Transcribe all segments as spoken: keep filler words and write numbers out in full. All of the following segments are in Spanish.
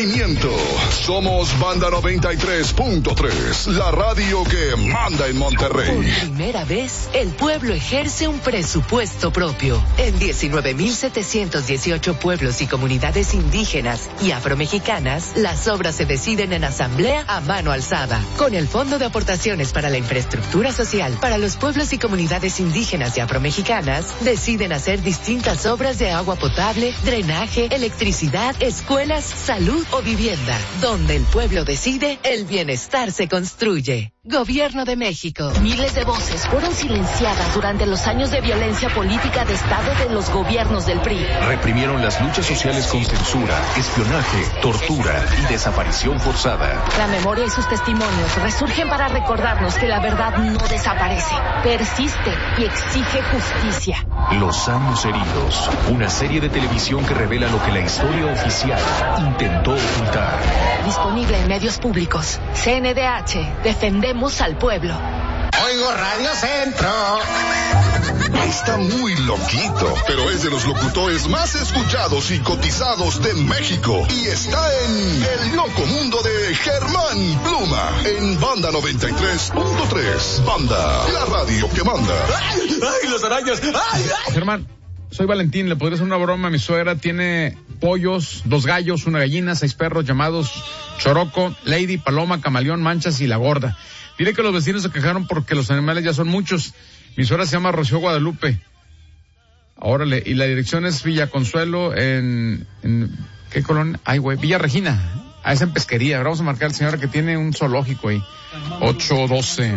entretenimiento. Somos Banda noventa y tres punto tres, la radio que manda en Monterrey. Por primera vez, el pueblo ejerce un presupuesto propio. En diecinueve mil setecientos dieciocho pueblos y comunidades indígenas y afromexicanas, las obras se deciden en asamblea a mano alzada. Con el Fondo de Aportaciones para la Infraestructura Social para los pueblos y comunidades indígenas y afromexicanas, deciden hacer distintas obras de agua potable, drenaje, electricidad, escuelas, salud o vivienda. Donde el pueblo decide, el bienestar se construye. Gobierno de México. Miles de voces fueron silenciadas durante los años de violencia política de Estado de los gobiernos del P R I. Reprimieron las luchas sociales con censura, espionaje, tortura y desaparición forzada. La memoria y sus testimonios resurgen para recordarnos que la verdad no desaparece, persiste y exige justicia. Los años heridos. Una serie de televisión que revela lo que la historia oficial intentó ocultar. Disponible en medios públicos. C N D H. Defendemos al pueblo. Oigo Radio Centro. Está muy loquito, pero es de los locutores más escuchados y cotizados de México. Y está en El Loco Mundo de Germán Pluma, en Banda noventa y tres punto tres. Banda, la radio que manda. ¡Ay, ay los arañas! ¡Ay, ay! Germán, soy Valentín, le podría hacer una broma. Mi suegra tiene pollos, dos gallos, una gallina, seis perros llamados Choroco, Lady, Paloma, Camaleón, Manchas y La Gorda. Diré que los vecinos se quejaron porque los animales ya son muchos. Mi suegra se llama Rocío Guadalupe. Órale, y la dirección es Villa Consuelo en, en ¿qué colonia? Ay, güey, Villa Regina. Ah, es en Pesquería. Ahora vamos a marcar a la señora que tiene un zoológico ahí. ocho doce.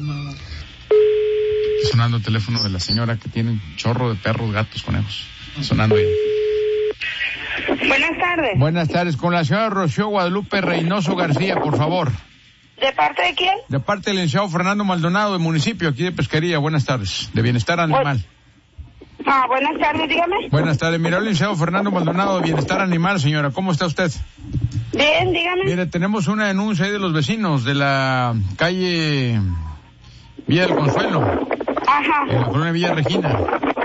Está sonando el teléfono de la señora que tiene un chorro de perros, gatos, conejos. Sonando ahí. Buenas tardes. Buenas tardes. Con la señora Rocío Guadalupe Reynoso García, por favor. ¿De parte de quién? De parte del licenciado Fernando Maldonado, del municipio, aquí de Pesquería. Buenas tardes. De Bienestar Animal. Ah, buenas tardes, dígame. Buenas tardes. Mira, el licenciado Fernando Maldonado, de Bienestar Animal, señora. ¿Cómo está usted? Bien, dígame. Mire, tenemos una denuncia ahí de los vecinos de la calle Villa del Consuelo. Ajá. En la colonia Villa Regina.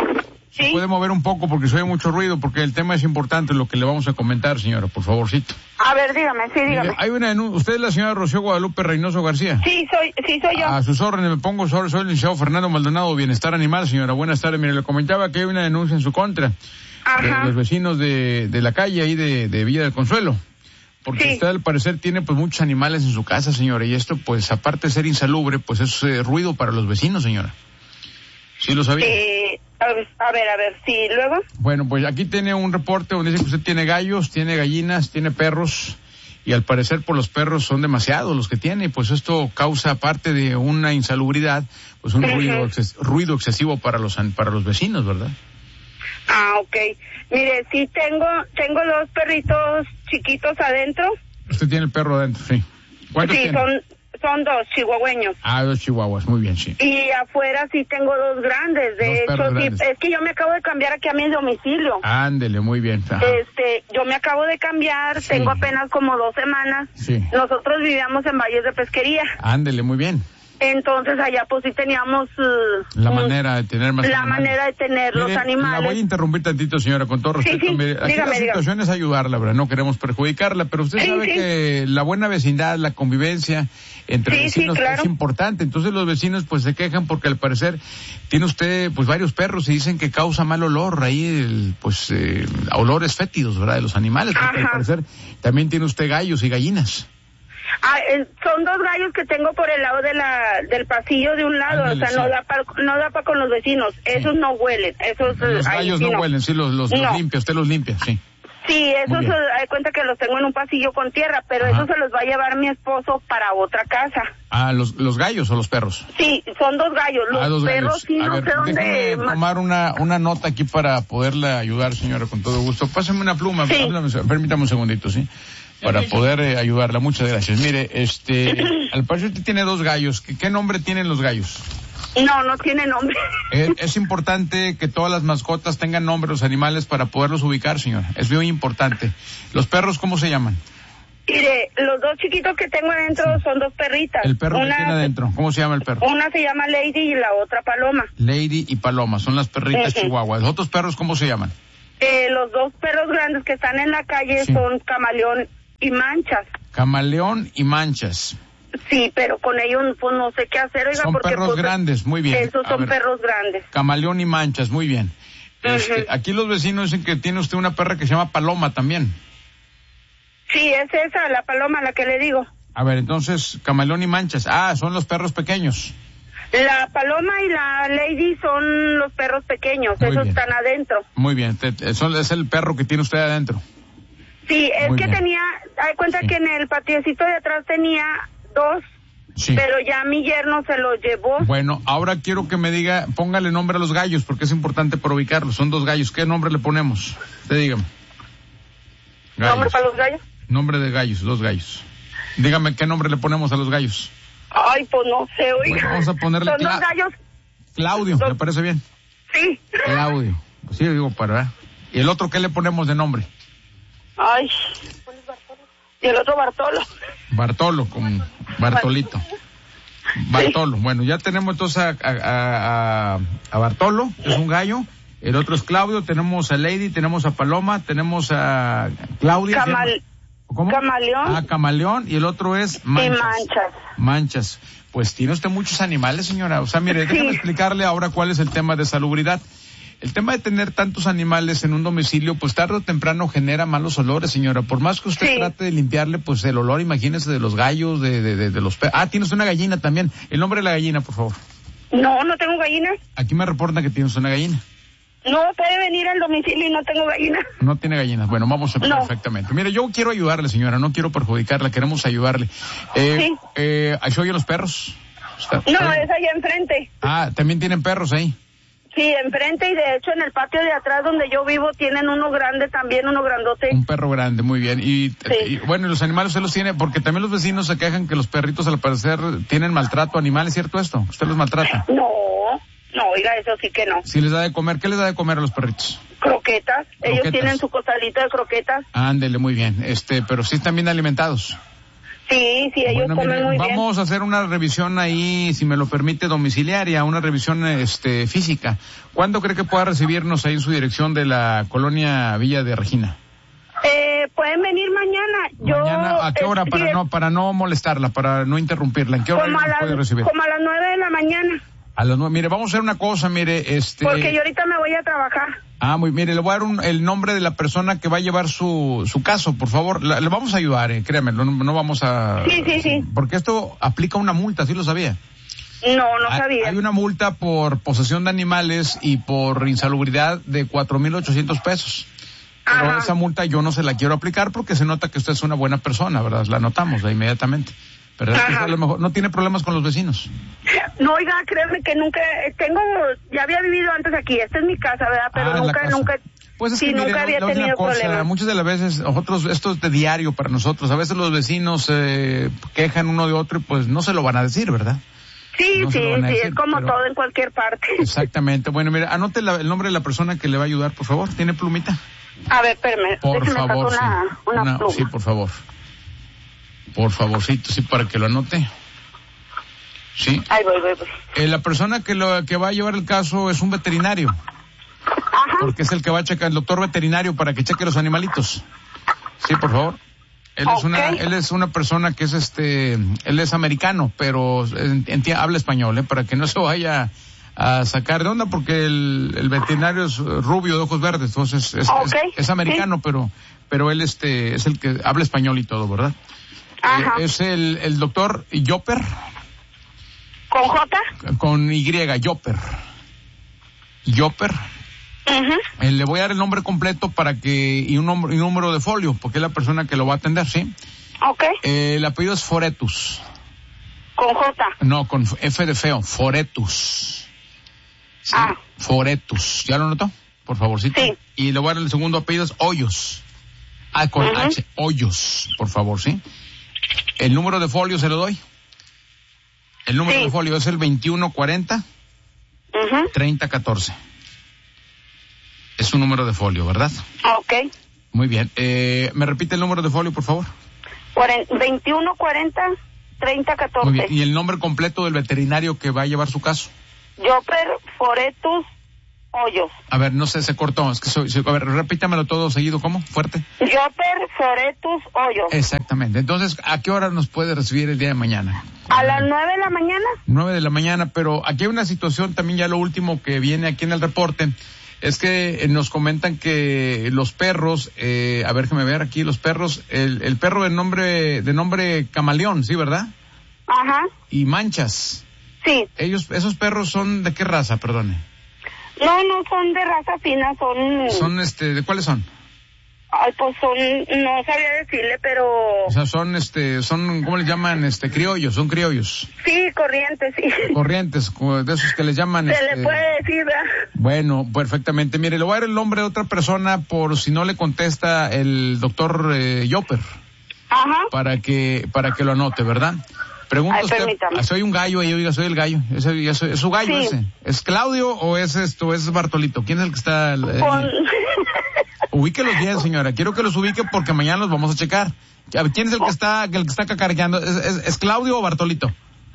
Sí. ¿Se puede mover un poco porque se oye mucho ruido? Porque el tema es importante, lo que le vamos a comentar, señora, por favorcito. A ver, dígame, sí, dígame. Mire, hay una denuncia. ¿Usted es la señora Rocío Guadalupe Reynoso García? Sí, soy, sí, soy yo. A sus órdenes me pongo sobre, soy el licenciado Fernando Maldonado, Bienestar Animal, señora. Buenas tardes. Mire, le comentaba que hay una denuncia en su contra. Ajá. De los vecinos de, de la calle ahí de, de Villa del Consuelo. Porque Sí. usted al parecer tiene pues muchos animales en su casa, señora, y esto pues aparte de ser insalubre, pues es eh, ruido para los vecinos, señora. ¿Sí lo sabía? Eh, a ver, a ver, a ver, sí, luego. Bueno, pues aquí tiene un reporte donde dice que usted tiene gallos, tiene gallinas, tiene perros, y al parecer pues los perros son demasiados los que tiene, y pues esto causa, aparte de una insalubridad, pues un Ujú. ruido exces- ruido excesivo para los an- para los vecinos, ¿verdad? Ah, ok. Mire, sí tengo, tengo dos perritos chiquitos adentro. Usted tiene el perro adentro, sí. ¿Cuántos Sí, tiene? son, son dos chihuahueños. Ah, dos chihuahuas, muy bien, sí. Y afuera sí tengo dos grandes. De Dos hecho, perros sí, grandes. es que yo me acabo de cambiar aquí a mi domicilio. Ándele, muy bien. Ajá. Este, yo me acabo de cambiar, Sí. tengo apenas como dos semanas. Sí. Nosotros vivíamos en Valles de Pesquería. Ándele, muy bien. Entonces allá pues sí teníamos uh, La un- manera de tener más la animales. manera de tener Mire, los La animales. voy a interrumpir tantito, señora, con todo Sí, respeto. sí, Mire, aquí dígame, la dígame. situación es ayudarla, ¿verdad? No queremos perjudicarla, pero usted Sí, sabe sí. que la buena vecindad, la convivencia entre Sí, sí, vecinos claro. es importante. Entonces los vecinos pues se quejan porque al parecer tiene usted pues varios perros y dicen que causa mal olor ahí, el, pues eh, olores fétidos, ¿verdad? De los animales. Porque al Ajá. parecer también tiene usted gallos y gallinas. Ah, eh, son dos gallos que tengo por el lado de la del pasillo de un lado, Ándale, o sea, no sí. da pa, no da pa con los vecinos. Esos no huelen, esos Los eh, ahí gallos sí no huelen, sí, los, los, los No. limpia, usted los limpia, sí. Sí, esos Muy bien. se da cuenta que los tengo en un pasillo con tierra, pero Ajá. eso se los va a llevar mi esposo para otra casa. Ah, los, los gallos o los perros. Sí, son dos gallos, los Ah, dos perros gallos. sí A no ver, sé dónde. déjeme ma- tomar una, una nota aquí para poderla ayudar, señora, con todo gusto. Pásame una pluma, Sí. háblame, permítame un segundito, ¿sí? Para poder eh, ayudarla. Muchas gracias. Mire, este, al parecer usted tiene dos gallos. ¿Qué, qué nombre tienen los gallos? No, no tiene nombre. Es, es importante que todas las mascotas tengan nombre, los animales, para poderlos ubicar, señora. Es muy importante. ¿Los perros cómo se llaman? Mire, los dos chiquitos que tengo adentro son dos perritas. El perro que una, tiene adentro. ¿Cómo se llama el perro? Una se llama Lady y la otra Paloma. Lady y Paloma. Son las perritas Ujú. chihuahuas. ¿Los otros perros cómo se llaman? Eh, los dos perros grandes que están en la calle Sí. son Camaleón y Manchas. Camaleón y Manchas. Sí, pero con ellos pues no sé qué hacer, oiga, son porque perros pues, grandes, muy bien. Esos A son ver, perros grandes. Camaleón y Manchas, muy bien. Este, uh-huh. Aquí los vecinos dicen que tiene usted una perra que se llama Paloma también. Sí, es esa, la Paloma, la que le digo. A ver, entonces, Camaleón y Manchas. Ah, son los perros pequeños. La Paloma y la Lady son los perros pequeños, muy esos bien. Están adentro. Muy bien, te, eso es el perro que tiene usted adentro. Sí, es muy que bien. Tenía, hay cuenta sí. que en el patiecito de atrás tenía dos, sí. pero ya mi yerno se los llevó. Bueno, ahora quiero que me diga, póngale nombre a los gallos, porque es importante para ubicarlos. Son dos gallos, ¿qué nombre le ponemos? Usted dígame. Gallos. ¿Nombre para los gallos? Nombre de gallos, dos gallos. Dígame, ¿qué nombre le ponemos a los gallos? Ay, pues no sé, oiga. Bueno, vamos a ponerle... ¿Son dos gallos? Claudio, dos... ¿le parece bien? Sí. Claudio. Pues sí, digo, para... ¿Y el otro qué le ponemos de nombre? Ay, y el otro Bartolo. Bartolo, como Bartolito. Bartolo, sí. Bueno, ya tenemos entonces a, a, a, a Bartolo, que es un gallo. El otro es Claudio, tenemos a Lady, tenemos a Paloma, tenemos a Claudia. Camal... ¿Cómo? Camaleón. Ah, Camaleón, y el otro es Manchas. Y Manchas. Manchas. Pues tiene usted muchos animales, señora. O sea, mire, sí. déjame explicarle ahora cuál es el tema de salubridad. El tema de tener tantos animales en un domicilio, pues tarde o temprano genera malos olores, señora. Por más que usted sí. trate de limpiarle, pues el olor, imagínese, de los gallos, de, de, de, de los perros. Ah, tienes una gallina también. El nombre de la gallina, por favor. No, no tengo gallina. Aquí me reportan que tienes una gallina. No, puede venir al domicilio y no tengo gallinas. No tiene gallinas. Bueno, vamos a ver no. perfectamente. Mire, yo quiero ayudarle, señora, no quiero perjudicarla, queremos ayudarle. Eh, sí. Eh, ¿ahí se oyen los perros? ¿Está, no, está es allá enfrente. Ah, ¿también tienen perros ahí? Sí, enfrente, y de hecho en el patio de atrás donde yo vivo tienen uno grande también, uno grandote. Un perro grande, muy bien. Y, sí. y bueno, los animales usted los tiene, porque también los vecinos se quejan que los perritos al parecer tienen maltrato animal, ¿es cierto esto? ¿Usted los maltrata? No. No, oiga, eso sí que no. ¿Sí les da de comer? ¿Qué les da de comer a los perritos? Croquetas. Croquetas. Ellos tienen su costalito de croquetas. Ándele, muy bien. Este, pero sí están bien alimentados. Sí, sí, ellos bueno, comen mire, muy vamos bien. Vamos a hacer una revisión ahí, si me lo permite, domiciliaria, una revisión este física. ¿Cuándo cree que pueda recibirnos ahí en su dirección de la colonia Villa de Regina? Eh, pueden venir mañana. Yo, ¿Mañana? ¿A qué hora? Eh, para sí, no para no molestarla, para no interrumpirla. ¿En qué hora como a las, puede recibir? Como a las nueve de la mañana. A las nueve. Mire, vamos a hacer una cosa, mire, este... Porque yo ahorita me voy a trabajar. Ah, muy, mire, le voy a dar un, el nombre de la persona que va a llevar su, su caso, por favor. La, le vamos a ayudar, eh, créame, no, no vamos a... Sí, sí, sí. Porque esto aplica una multa, ¿sí lo sabía? No, no sabía. Hay una multa por posesión de animales y por insalubridad de cuatro mil ochocientos pesos. Pero Ajá. esa multa yo no se la quiero aplicar porque se nota que usted es una buena persona, ¿verdad? La notamos de inmediatamente. ¿Verdad? Que a lo mejor no tiene problemas con los vecinos. No, oiga, créeme que nunca, tengo, ya había vivido antes aquí, esta es mi casa, ¿verdad? Pero ah, nunca, nunca, pues es sí, que, nunca mire, había la, tenido problemas. Muchas de las veces, nosotros, esto es de diario para nosotros, a veces los vecinos eh, quejan uno de otro y pues no se lo van a decir, ¿verdad? Sí, no sí, sí, decir, es como pero... todo en cualquier parte. Exactamente. Bueno, mire, anote la, el nombre de la persona que le va a ayudar, por favor. ¿Tiene plumita? A ver, espérame, por déjeme favor, sacar una, sí. una, una pluma. Sí, por favor. Por favorcito, sí, para que lo anote. Sí. Ahí voy, voy, voy. Eh, la persona que lo que va a llevar el caso es un veterinario. Ajá. Porque es el que va a checar, el doctor veterinario, para que cheque los animalitos. Sí, por favor. Él okay. es una, él es una persona que es este, él es americano, pero enti- habla español, ¿eh? Para que no se vaya a sacar de onda, porque el, el veterinario es rubio de ojos verdes, entonces es, okay. es, es americano, sí. pero, pero él este, es el que habla español y todo, ¿verdad? Ajá. Eh, es el, el doctor Yopper. ¿Con J? Con Y, Yopper. Yopper. Uh-huh. Eh, le voy a dar el nombre completo para que, y un, nombre, y un número de folio, porque es la persona que lo va a atender, ¿sí? Ok. Eh, el apellido es Foretus. ¿Con J? No, con F de feo, Foretus. ¿Sí? Ah. Foretus. ¿Ya lo notó? Por favorcito. Sí. Y le voy a dar el segundo apellido es Hoyos. Ah, con uh-huh. H, Hoyos, por favor, ¿sí? El número de folio se lo doy. El número sí. de folio es el veintiuno cuarenta, uh-huh. treinta catorce. Es un número de folio, ¿verdad? Ok. Muy bien. Eh, ¿Me repite el número de folio, por favor? veintiuno cuarenta, treinta catorce. Muy bien. ¿Y el nombre completo del veterinario que va a llevar su caso? Yopper Foretus Hoyos. A ver, no sé, se cortó. Es que soy, soy, a ver, repítamelo todo seguido, ¿cómo? Fuerte. Yo perforé tus hoyos. Exactamente. Entonces, ¿a qué hora nos puede recibir el día de mañana? A las nueve de la mañana. Nueve de la mañana, pero aquí hay una situación también, ya lo último que viene aquí en el reporte, es que eh, nos comentan que los perros, eh, a ver, déjame ver aquí, los perros, el, el perro de nombre, de nombre Camaleón, ¿sí, verdad? Ajá. Y Manchas. Sí. Ellos, esos perros son ¿de qué raza, perdone? No, no son de raza fina, son... Son, este, ¿de cuáles son? Ay, pues son, no sabía decirle, pero... O sea, son, este, son, ¿cómo les llaman? Este, criollos, son criollos. Sí, corrientes, sí. Corrientes, de esos que les llaman... Se este... le puede decir, ¿verdad? Bueno, perfectamente. Mire, le voy a dar el nombre de otra persona por si no le contesta el doctor eh, Yopper. Ajá. Para que, para que lo anote, ¿verdad? Pregunta Ay, usted, permítame. soy un gallo ahí, oiga, soy el gallo. Ese, ya soy, ¿es su gallo Sí. ese? ¿Es Claudio o es esto, es Bartolito? ¿Quién es el que está...? Eh, Con... Ubíquelos bien, señora. Quiero que los ubique porque mañana los vamos a checar. A ver, ¿quién es el que está, el que está cacareando? ¿Es, es, es Claudio o Bartolito?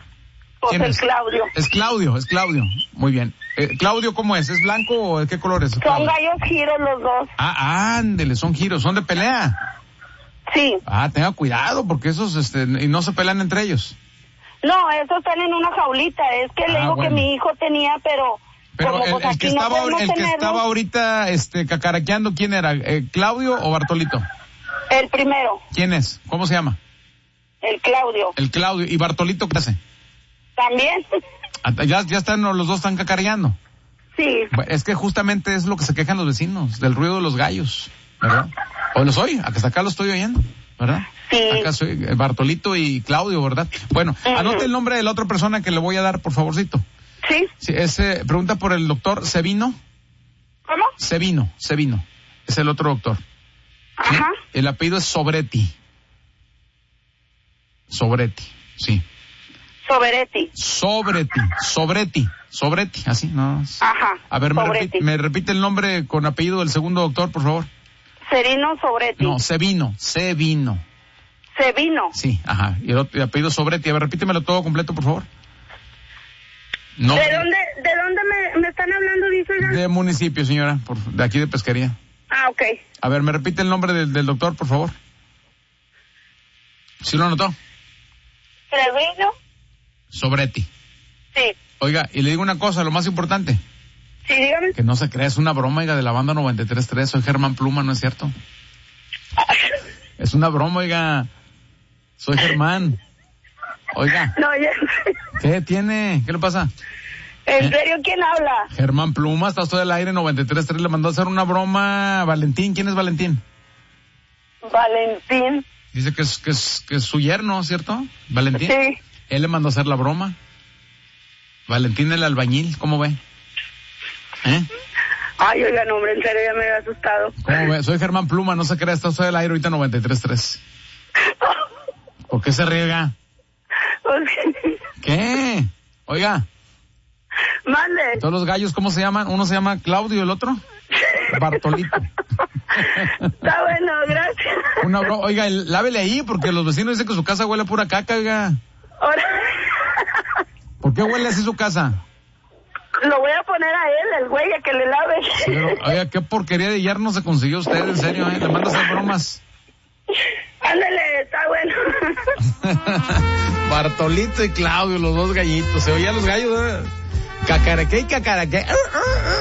Pues el es? Claudio. Es Claudio, es Claudio. Muy bien. Eh, Claudio, ¿cómo es? ¿Es blanco o de qué color es? Son Claudio? gallos giros los dos. Ah, ándele, son giros, son de pelea. Sí. Ah, tenga cuidado porque esos, este, y no se pelean entre ellos. No, esos están en una jaulita. Es que le Ah, digo bueno. que mi hijo tenía, pero... Pero como, el, pues, el aquí que no estaba, podemos el que tenerlo. estaba ahorita, este, cacaraqueando, ¿quién era? Eh, ¿Claudio o Bartolito? El primero, ¿Quién es? ¿Cómo se llama? el Claudio. El Claudio. ¿Y Bartolito qué hace? También. Ah, Ya, ya están, los dos están cacareando. Sí. Es que justamente es lo que se quejan los vecinos, del ruido de los gallos, ¿verdad? O los oye, hasta acá lo estoy oyendo, ¿verdad? Sí. Acá soy eh, Bartolito y Claudio, ¿verdad? Bueno, Uh-huh. anote el nombre de la otra persona que le voy a dar, por favorcito. Sí. Sí, ese, pregunta por el doctor Sevino. ¿Cómo? Sevino, Sevino. Es el otro doctor. ¿Sí? Ajá. El apellido es Sobretti. Sobretti, sí. Soberetti. Sobretti, Sobretti, Sobretti, así, ¿no? Ajá. A ver, me Sobretti. repite, me repite el nombre con apellido del segundo doctor, por favor. Serino Sobretti. No, Sevino, Sevino. Sevino. Sí, ajá. Y el, otro, el apellido Sobretti. A ver, repítemelo todo completo, por favor. No. ¿De dónde, de dónde me, me están hablando, dice ya? De municipio, señora, por, de aquí de Pesquería. Ah, ok. A ver, me repite el nombre del, del doctor, por favor. ¿Sí lo anotó? Serino. Sobretti. Sí. Oiga, y le digo una cosa, lo más importante. Sí, dígame. Que no se crea, es una broma, oiga, de la banda noventa y tres punto tres. Soy Germán Pluma, ¿no es cierto? Es una broma, oiga. Soy Germán. Oiga. No, ya. ¿Qué tiene? ¿Qué le pasa? ¿En ¿Eh? serio quién habla? Germán Pluma, está usted al aire noventa y tres punto tres. Le mandó a hacer una broma a Valentín. ¿Quién es Valentín? Valentín. Dice que es, que es, que es su yerno, ¿cierto? Valentín. Sí. Él le mandó a hacer la broma. Valentín el albañil, ¿cómo ve? ¿Eh? Ay, oiga, no, hombre, en serio ya me había asustado. ¿Cómo ve? Soy Germán Pluma, no se crea, está usted al aire ahorita noventa y tres punto tres. ¿Por qué se riega? ¿Qué? Oiga. Mande. ¿Todos los gallos cómo se llaman? Uno se llama Claudio y el otro Bartolito. Está bueno, gracias. Una bro... Oiga, lávele ahí porque los vecinos dicen que su casa huele a pura caca, oiga. Ahora... ¿Por qué huele así su casa? Lo voy a poner a él, el güey, a que le lave. Sí, pero, oiga, qué porquería de yerno se consiguió usted, en serio, ¿eh? Le mando a hacer bromas. Ándale, está bueno. Bartolito y Claudio, los dos gallitos. Se oían los gallos, ¿eh? Cacaraqué y cacaraqué.